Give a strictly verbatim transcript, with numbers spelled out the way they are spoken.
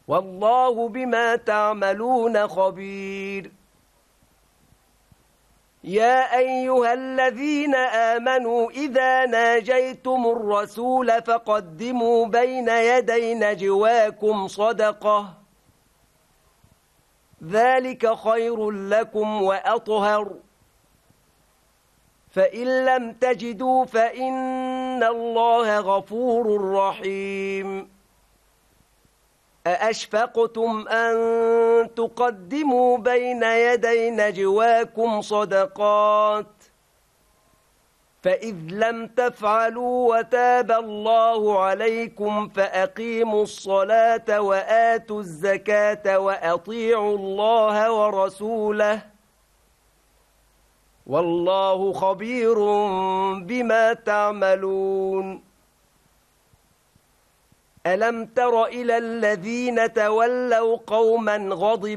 والله بما تعملون خبير. يا أيها الذين آمنوا إذا ناجيتم الرسول فقدموا بين يدي نجواكم صدقة، ذلك خير لكم وأطهر، فإن لم تجدوا فإن الله غفور رحيم. أأشفقتم أن تقدموا بين يدي نجواكم صدقات، فإذ لم تفعلوا وتاب الله عليكم فأقيموا الصلاة وآتوا الزكاة وأطيعوا الله ورسوله، والله خبير بما تعملون. ألم تر إلى الذين تولوا قوما غضب